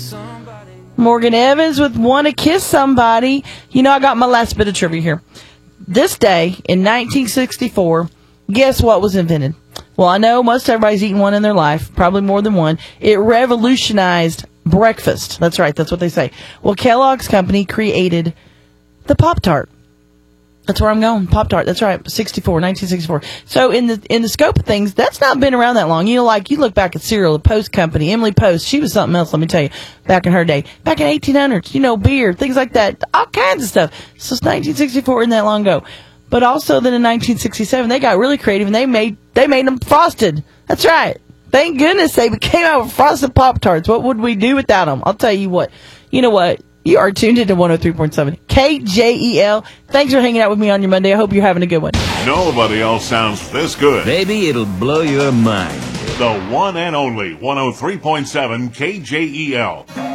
Morgan Evans with Wanna Kiss Somebody. You know, I got my last bit of trivia here. This day in 1964, guess what was invented? Well, I know most everybody's eaten one in their life, probably more than one. It revolutionized breakfast. That's right, that's what they say. Well, Kellogg's company created the Pop-Tart. That's where I'm going. Pop-Tart. That's right. 1964. So in the scope of things, that's not been around that long. You know, like you look back at cereal, the Post Company, Emily Post, she was something else, let me tell you, back in her day. Back in 1800s, you know, beer, things like that, all kinds of stuff. So it's 1964 isn't that long ago. But also then in 1967, they got really creative and they made them frosted. That's right. Thank goodness they came out with frosted Pop-Tarts. What would we do without them? I'll tell you what. You know what? You are tuned into 103.7 KJEL. Thanks for hanging out with me on your Monday. I hope you're having a good one. Nobody else sounds this good. Baby, it'll blow your mind. The one and only 103.7 KJEL.